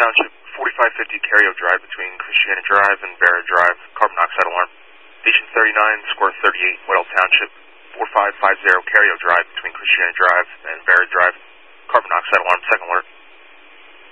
Township, 4550 Cario Drive between Christiana Drive and Barrett Drive, carbon monoxide alarm. Station 39, Square 38, Weddell Township, 4550 Cario Drive between Christiana Drive and Barrett Drive, carbon monoxide alarm, second alert.